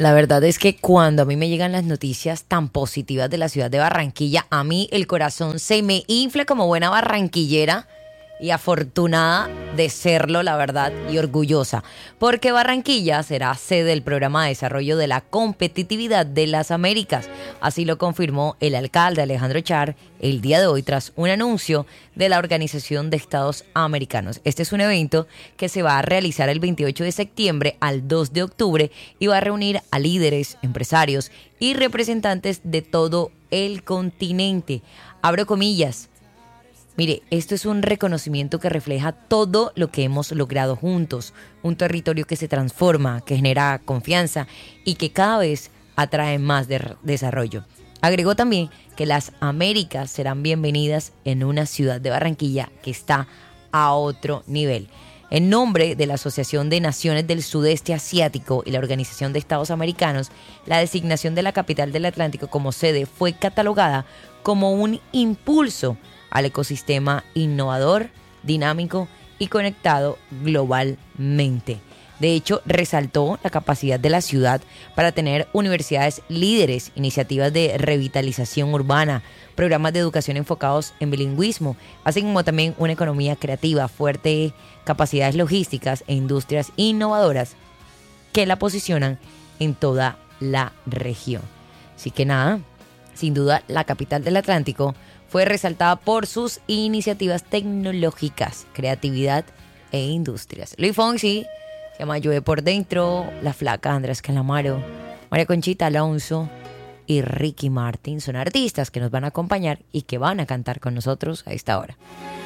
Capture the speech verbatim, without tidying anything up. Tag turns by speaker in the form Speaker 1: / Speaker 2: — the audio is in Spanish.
Speaker 1: La verdad es que cuando a mí me llegan las noticias tan positivas de la ciudad de Barranquilla, a mí el corazón se me infla como buena barranquillera y afortunada de serlo, la verdad, y orgullosa, porque Barranquilla será sede del programa de desarrollo de la competitividad de las Américas. Así lo confirmó el alcalde Alejandro Char el día de hoy tras un anuncio de la Organización de Estados Americanos. Este es un evento que se va a realizar el veintiocho de septiembre al dos de octubre y va a reunir a líderes, empresarios y representantes de todo el continente. Abro comillas. Mire, esto es un reconocimiento que refleja todo lo que hemos logrado juntos, un territorio que se transforma, que genera confianza y que cada vez atrae más de- desarrollo. Agregó también que las Américas serán bienvenidas en una ciudad de Barranquilla que está a otro nivel. En nombre de la Asociación de Naciones del Sudeste Asiático y la Organización de Estados Americanos, la designación de la capital del Atlántico como sede fue catalogada como un impulso al ecosistema innovador, dinámico y conectado globalmente. De hecho, resaltó la capacidad de la ciudad para tener universidades líderes, iniciativas de revitalización urbana, programas de educación enfocados en bilingüismo, así como también una economía creativa, fuerte, capacidades logísticas e industrias innovadoras que la posicionan en toda la región. Así que nada, sin duda la capital del Atlántico fue resaltada por sus iniciativas tecnológicas, creatividad e industrias. Luis Fonsi, se llama Llueve por Dentro, La Flaca, Andrés Calamaro, María Conchita Alonso y Ricky Martin son artistas que nos van a acompañar y que van a cantar con nosotros a esta hora.